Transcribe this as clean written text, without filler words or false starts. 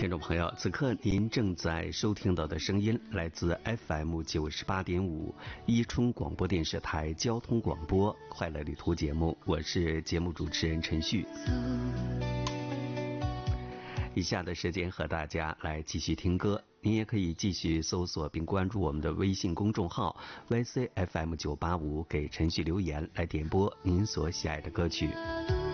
听众朋友，此刻您正在收听到的声音来自 FM 98.5伊春广播电视台交通广播快乐旅途节目，我是节目主持人陈旭。以下的时间和大家来继续听歌，您也可以继续搜索并关注我们的微信公众号 YCFM985，给陈旭留言来点播您所喜爱的歌曲。